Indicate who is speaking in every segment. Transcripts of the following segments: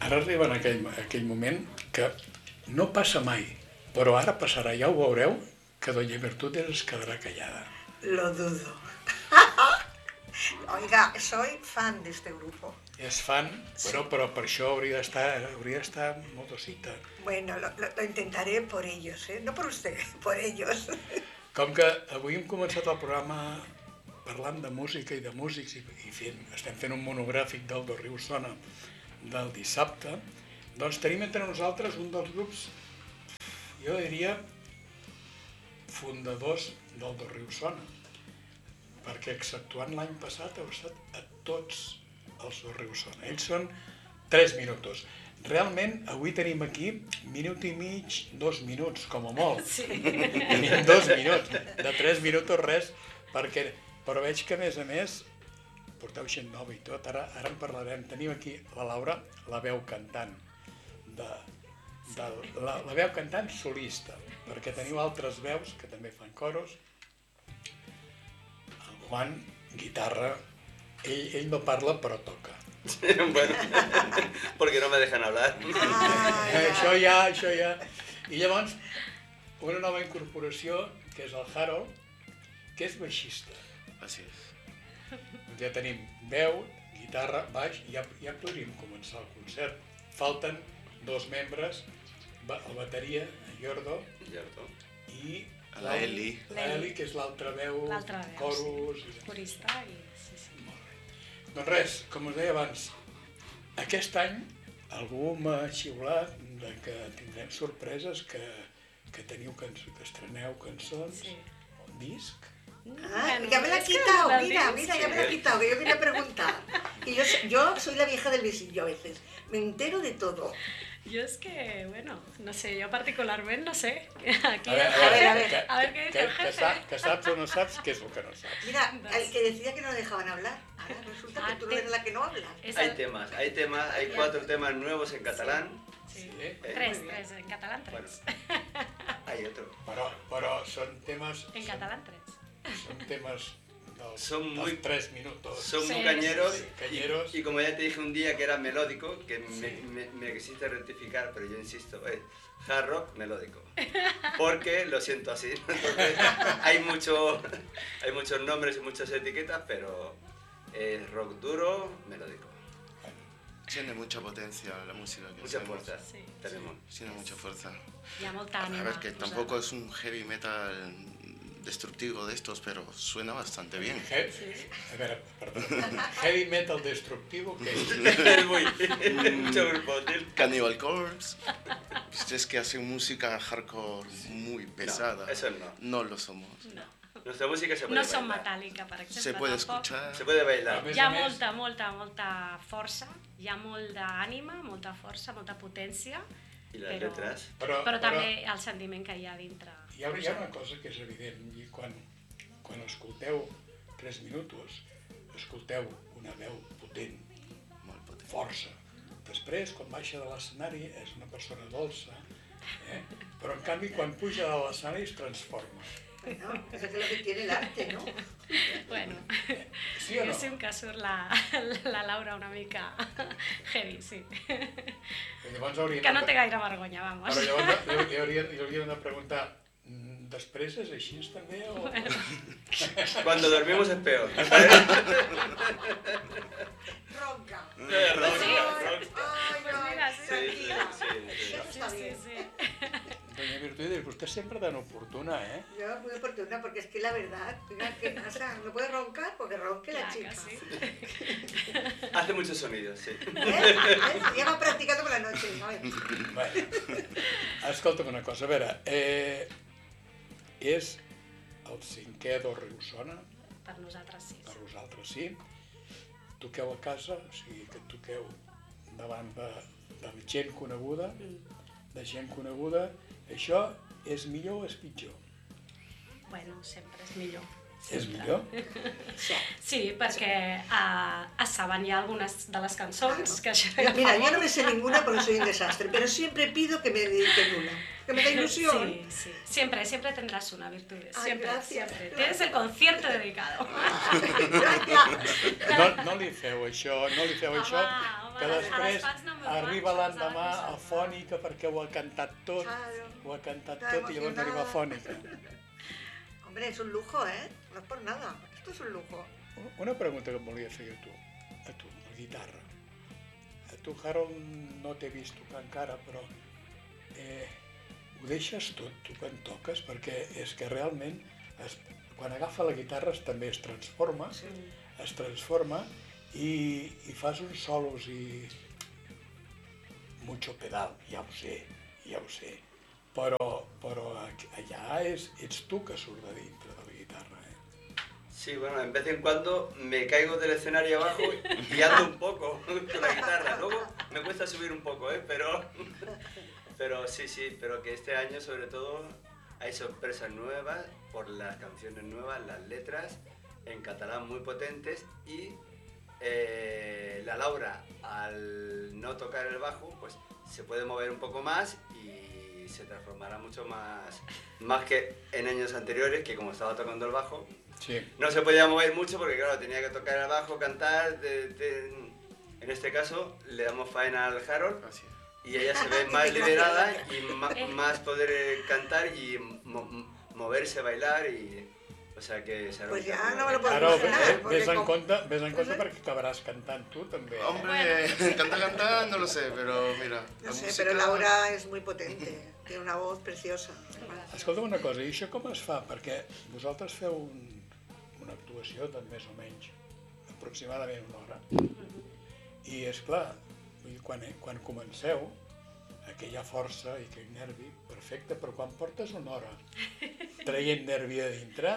Speaker 1: Ara arriba en aquell moment que no passa mai, però ara passarà, ja ho veureu, que Doña Virtudes es quedarà callada.
Speaker 2: Lo dudo. Oiga, soy fan de este grupo.
Speaker 1: És fan, però per això hauria d'estar modosita.
Speaker 2: Bueno, lo intentaré por ellos, ¿eh? No por usted, por ellos.
Speaker 1: Com que avui hem començat el programa parlant de música i de músics i estem fent un monogràfic del Do Riu Sona del dissabte, doncs tenim entre nosaltres un dels grups, jo diria, fundadors del Do Riu Sona, perquè exceptuant l'any passat heu estat a tots els Do Riu Sona. Ells són 3 minuts. Realment, avui tenim aquí minut i mig, 2 minuts, com a molt.
Speaker 3: Sí.
Speaker 1: 2 minuts. De 3 minuts res, però veig que, a més, porteu gent nova i tot. Ara en parlarem. Tenim aquí la Laura, la veu cantant. La veu cantant solista, perquè teniu altres veus que també fan coros. El Juan, guitarra. Ell no parla, però toca.
Speaker 4: Bueno, porque no me dejan hablar.
Speaker 1: Això ja. I llavors, una nova incorporació, que és el Harold, que és baixista.
Speaker 5: Així és.
Speaker 1: Ja tenim veu, guitarra, baix, ja podríem començar el concert. Falten 2 membres, el bateria, el Jordo, i
Speaker 5: la Eli.
Speaker 1: La Eli, que és l'altra veu, coros...
Speaker 3: Corista i... sí.
Speaker 1: Doncs res, com us deia abans, aquest any algú m'ha xiulat que tindrem sorpreses, que estreneu cançons, disc.
Speaker 2: Ah, ya me la ha quitado, mira, ya me la ha quitado, que yo quería preguntar. Y yo soy la vieja del visillo a veces, me entero de todo.
Speaker 3: Yo es que, bueno, no sé, yo particularmente no sé. Aquí
Speaker 2: a ver,
Speaker 3: ¿qué dice el jefe?
Speaker 1: Que saps o no saps, què és el que no saps?
Speaker 2: Mira, el que decía que no le dejaban hablar, ahora resulta que tú eres la que no habla.
Speaker 4: Hay 4 temas nuevos en catalán.
Speaker 3: Sí. 3, en catalán 3.
Speaker 4: Bueno, hay otro.
Speaker 1: Però són temes...
Speaker 3: En catalán 3.
Speaker 1: Son temas
Speaker 4: son
Speaker 1: muy 3 minutos.
Speaker 4: Son muy cañeros,
Speaker 1: cañeros.
Speaker 4: Y como ya te dije un día que era melódico, que me quisiste rectificar, pero yo insisto, es hard rock melódico. Porque lo siento así. Entonces, hay muchos nombres y muchas etiquetas, pero es rock duro, melódico.
Speaker 5: Tiene mucha potencia la música que
Speaker 4: mucha
Speaker 5: hacemos.
Speaker 4: Fuerza tenemos.
Speaker 5: Tiene mucha fuerza.
Speaker 3: Y a molta ànima.
Speaker 5: A ver, que tampoco es un heavy metal destructivo de estos, pero suena bastante bien.
Speaker 1: A ver, perdón. Heavy metal destructivo, ¿qué
Speaker 4: es? Mucho grupo.
Speaker 5: Cannibal Corpse. Es que hacen música hardcore muy pesada.
Speaker 4: No, eso no.
Speaker 5: No lo somos.
Speaker 3: No.
Speaker 4: Nuestra música se puede
Speaker 3: no
Speaker 4: bailar.
Speaker 3: són metàl·lica, per exemple.
Speaker 5: Se puede escuchar.
Speaker 4: Se puede bailar.
Speaker 3: Hi ha molta força, hi ha molt d'ànima, molta força, molta potència.
Speaker 4: I les lletres.
Speaker 3: Però també el sentiment que hi ha dintre.
Speaker 1: Hi ha una cosa que és evident, i quan escolteu 3 minuts, escolteu una veu potent, força. Després, quan baixa de l'escenari, és una persona dolça, però en canvi, quan puja de l'escenari es transforma.
Speaker 2: Bueno, eso es lo que tiene el arte, ¿no?
Speaker 3: Bueno,
Speaker 1: sí o no?
Speaker 3: Diguéssim que surt la Laura una mica heavy, sí. Que no té gaire vergonya, vamos.
Speaker 1: Però llavors jo hauria de preguntar, després és així també o...?
Speaker 4: Cuando dormimos es peor.
Speaker 2: Ronca.
Speaker 1: Doña Virtudes, usted siempre tan oportuna, ¿eh?
Speaker 2: Yo muy oportuna, porque es que la verdad, ¿qué pasa? No puede roncar porque ronque la chica.
Speaker 3: Sí.
Speaker 4: Hace muchos sonidos, sí.
Speaker 2: Ja va practicando por la noche, ¿no?
Speaker 1: Bueno, escolta'm una cosa, a veure, és el 5è Do Riu Sona?
Speaker 3: Per nosaltres sí.
Speaker 1: Per vosaltres sí. Toqueu a casa, o sigui que toqueu davant de gent coneguda, això és millor o és pitjor?
Speaker 3: Bueno, sempre és millor.
Speaker 1: És millor?
Speaker 3: Sí, perquè saben ja algunes de les cançons que això
Speaker 2: ja mira, yo no me sé ninguna porque soy un desastre, pero siempre pido que me dediquen una, que me da ilusión.
Speaker 3: Sí, siempre tendrás una, Virtudes, siempre.
Speaker 2: Tienes
Speaker 3: el concierto dedicado.
Speaker 1: No li feu això, que després arriba l'endemà a Fònica perquè ho ha cantat tot, i llavors arriba a Fònica.
Speaker 2: Hombre, es un lujo, no es por nada, esto es un lujo.
Speaker 1: Una pregunta que em volia fer a tu, la guitarra. A tu, Harold, no t'he vist tocar encara, però ho deixes tot, tu, quan toques, perquè és que realment, quan agafa la guitarra també es transforma, i fas uns solos i mucho pedal, ja ho sé, però allà ets tu que surt de dintre de la guitarra.
Speaker 4: Sí, bueno, en vez en cuando me caigo del escenario abajo y ando un poco con la guitarra. Luego me cuesta subir un poco, pero sí, pero que este año sobre todo hay sorpresas nuevas por las canciones nuevas, las letras en catalán muy potentes y la Laura al no tocar el bajo pues se puede mover un poco más y se transformará mucho más que en años anteriores que como estaba tocando el bajo no se podía mover mucho porque claro tenía que tocar el bajo, cantar, en este caso le damos faena al Harold y ella se ve más liberada y más poder cantar y moverse, bailar y o sea que serà
Speaker 2: pues ja no me lo puedo imaginar.
Speaker 1: Ves en compte perquè acabaràs cantant tu també.
Speaker 5: Hombre, cantar no lo sé, pero mira,
Speaker 2: no sé, pero Laura es muy potente, tiene una voz preciosa.
Speaker 1: Escolta'm una cosa, i això com es fa? Perquè vosaltres feu una actuació de més o menys aproximadament una hora i esclar, quan comenceu aquella força i aquell nervi, perfecte, però quan portes una hora traient nervi a dintre,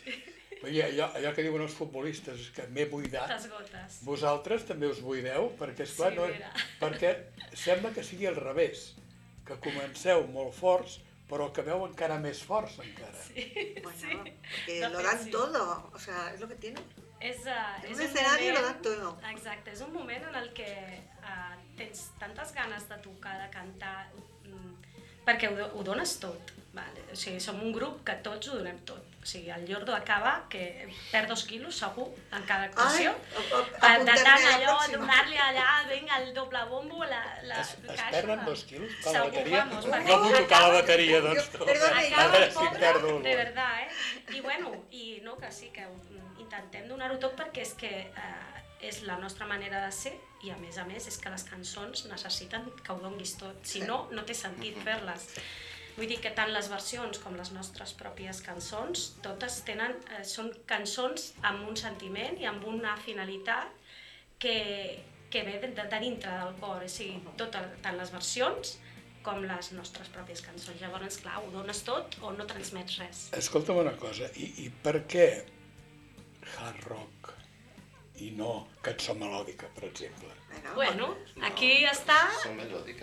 Speaker 1: allò que diuen els futbolistes, que m'he buidat, vosaltres també us buideu, perquè esclar, perquè sembla que sigui al revés, que comenceu molt forts, però acabeu encara més forts encara.
Speaker 2: Bueno, porque lo dan todo, o sea, es lo que tiene.
Speaker 3: És
Speaker 2: un escenari lo dan todo.
Speaker 3: Exacte, és un moment en el que tens tantes ganes de tocar, de cantar, perquè ho dones tot. O sigui, som un grup que tots ho donem tot. O sigui, el Llordo acaba que perd 2 quilos segur en cada actuació. De tant allò, donar-li allà, vinga, el doble bombo, la
Speaker 1: caixa. Es perden 2 quilos?
Speaker 3: Segur, vamos.
Speaker 1: No vull tocar la bateria, doncs.
Speaker 3: Acaba el pobre, de veritat, I bueno, i no, que sí, que intentem donar-ho tot perquè és que és la nostra manera de ser i a més és que les cançons necessiten que ho donguis tot, si no, no té sentit fer-les. Vull dir que tant les versions com les nostres pròpies cançons, totes són cançons amb un sentiment i amb una finalitat que ve de dintre del cor, o sigui, tant les versions com les nostres pròpies cançons. Llavors, clar, ho dones tot o no transmets res.
Speaker 1: Escolta'm una cosa, i per què hard rock i no cançó melòdica, per exemple?
Speaker 3: Bueno, aquí està...
Speaker 5: Són melòdiques.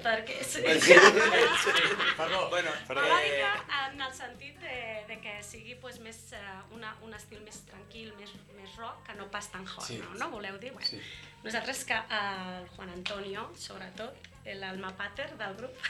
Speaker 1: Perdó.
Speaker 3: Melòdica en el sentit de que sigui un estil més tranquil, més rock, que no pas tan hot, no? Voleu dir? Nosaltres que el Juan Antonio, sobretot, l'alma pater del grup,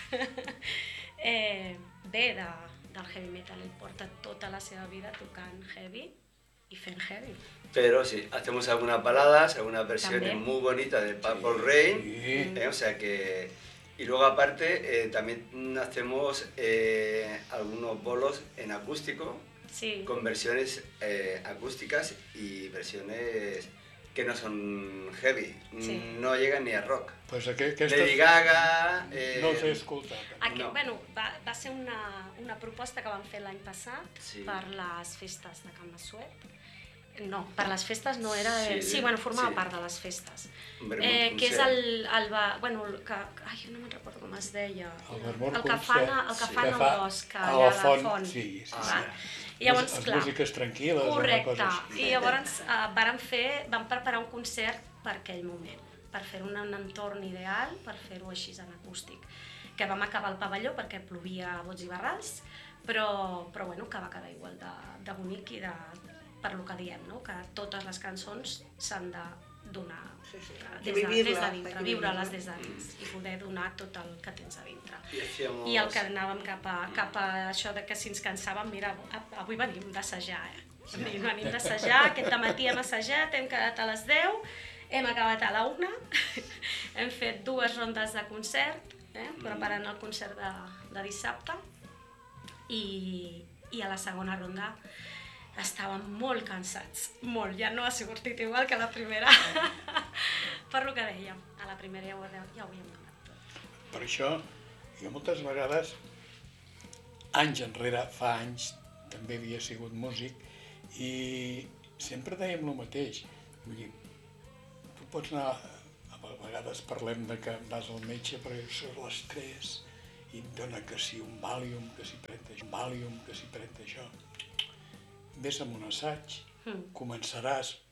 Speaker 3: ve del heavy metal, ell porta tota la seva vida tocant heavy y fent heavy.
Speaker 4: Pero sí, hacemos algunas baladas, algunas versiones muy bonitas de Purple Rain, o sea que... Y luego aparte también hacemos algunos bolos en acústico, con versiones acústicas y versiones que no son heavy, no llegan ni a rock.
Speaker 1: Pues
Speaker 4: Lady Gaga...
Speaker 1: No us he escoltat.
Speaker 3: Bueno, va ser una proposta que vam fer l'any passat per les festes de Can Massuet. No, per les festes no era... Sí, bueno, formava part de les festes. Que és bueno, ai, no me'n recordo com es deia. El que fan al bosc, allà a la font.
Speaker 1: Sí.
Speaker 3: Llavors,
Speaker 1: clar, músiques tranquil·les.
Speaker 3: Correcte. I llavors vam preparar un concert per aquell moment, per fer un entorn ideal, per fer-ho així en acústic. Que vam acabar al pavelló perquè plovia a bots i barrals, però bueno, que va quedar igual de bonic i per lo que diem, que totes les cançons s'han de donar des de dintre, viure-les des de dins i poder donar tot el que tens a dintre. I el que anàvem cap a això de que si ens cansàvem, mira, avui venim d'assajar, venim d'assajar, aquest dematí hem assajat, hem quedat a les 10, Hem acabat a la 1, hem fet 2 rondes de concert, preparant el concert de dissabte, i a la segona ronda estàvem molt cansats, molt, ja no ha sortit igual que la primera. Per lo que dèiem, a la primera ja ho havíem donat tot.
Speaker 1: Per això, jo moltes vegades, anys enrere, fa anys, també havia sigut músic, i sempre dèiem el mateix. Vull dir, tu pots anar, a vegades parlem de que vas al metge perquè són les 3 i et dona que si un Valium, que si pren això. Ves amb un assaig, començaràs